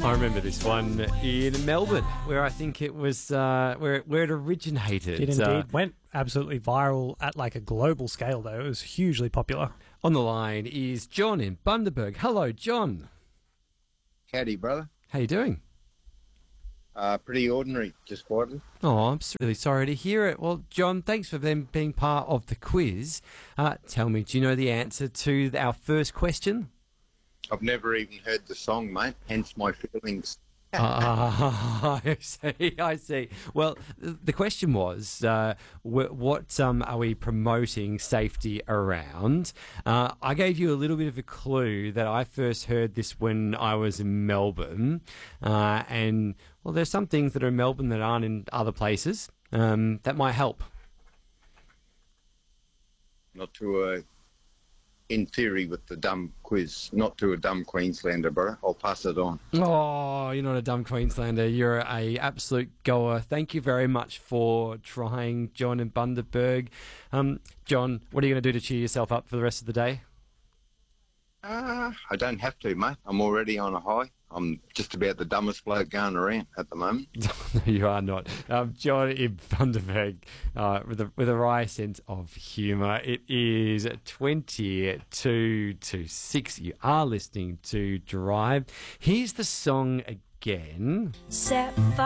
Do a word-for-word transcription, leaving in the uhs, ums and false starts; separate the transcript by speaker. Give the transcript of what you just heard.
Speaker 1: I remember this one in Melbourne, where I think it was uh, where it, where it originated.
Speaker 2: It indeed
Speaker 1: Uh,
Speaker 2: went absolutely viral at like a global scale, though. It was hugely popular.
Speaker 1: on the line is John in Bundaberg. Hello, John.
Speaker 3: Howdy, brother.
Speaker 1: How you doing?
Speaker 3: Uh, pretty ordinary, just quietly.
Speaker 1: Oh, I'm s- really sorry to hear it. Well, John, thanks for them being part of the quiz. Uh, tell me, do you know the answer to our first question?
Speaker 3: I've never even heard the song, mate, hence my feelings.
Speaker 1: Ah, I see, I see. Well, th- the question was, uh, wh- what um, are we promoting safety around? Uh, I gave you a little bit of a clue that I first heard this when I was in Melbourne. Uh, and, well, there's some things that are in Melbourne that aren't in other places. Um, that might help.
Speaker 3: Not to a, in theory with the dumb quiz, not to a dumb Queenslander, brother. I'll pass it on.
Speaker 1: Oh, you're not a dumb Queenslander. You're a absolute goer. Thank you very much for trying, John in Bundaberg. Um, John, what are you going to do to cheer yourself up for the rest of the day?
Speaker 3: Uh, I don't have to, mate. I'm already on a high. I'm just about the dumbest bloke going around at the moment.
Speaker 1: No, you are not. Um, John in Bundaberg, uh, with a with a wry sense of humour. It is twenty-two to six. You are listening to Drive. Here's the song again.
Speaker 4: Set